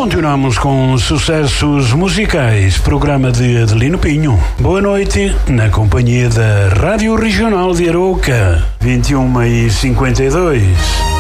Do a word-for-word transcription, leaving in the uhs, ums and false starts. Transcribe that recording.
Continuamos com sucessos musicais, programa de Adelino Pinho. Boa noite, na companhia da Rádio Regional de Arouca, vinte e uma e cinquenta e dois.